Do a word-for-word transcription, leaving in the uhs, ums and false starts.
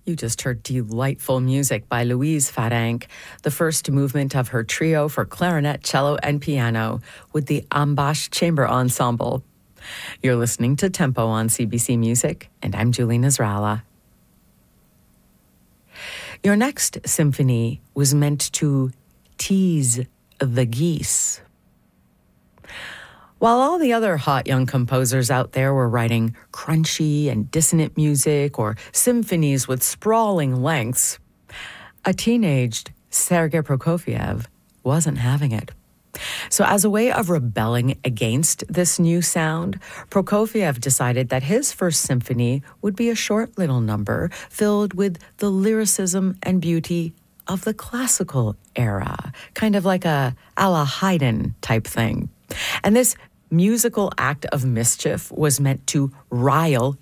You just heard delightful music by Louise Farenc, the first movement of her trio for clarinet, cello, and piano with the Ambash Chamber Ensemble. You're listening to Tempo on C B C Music, and I'm Julie Nasrallah. Your next symphony was meant to tease the geese. While all the other hot young composers out there were writing crunchy and dissonant music or symphonies with sprawling lengths, a teenaged Sergei Prokofiev wasn't having it. So as a way of rebelling against this new sound, Prokofiev decided that his first symphony would be a short little number filled with the lyricism and beauty of the classical era, kind of like a a la Haydn type thing. And this musical act of mischief was meant to rile